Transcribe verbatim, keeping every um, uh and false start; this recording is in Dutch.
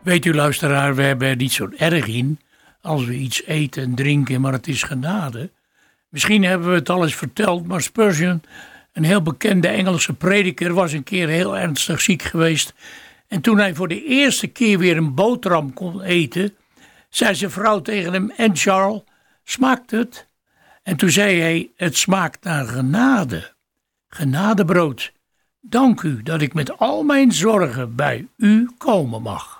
Weet u, luisteraar, we hebben er niet zo erg in als we iets eten en drinken, maar het is genade. Misschien hebben we het al eens verteld, maar Spurgeon, een heel bekende Engelse prediker, was een keer heel ernstig ziek geweest. En toen hij voor de eerste keer weer een boterham kon eten, zei zijn vrouw tegen hem: "En Charles, smaakt het?" En toen zei hij: "Het smaakt naar genade. Genadebrood. Dank u dat ik met al mijn zorgen bij u komen mag."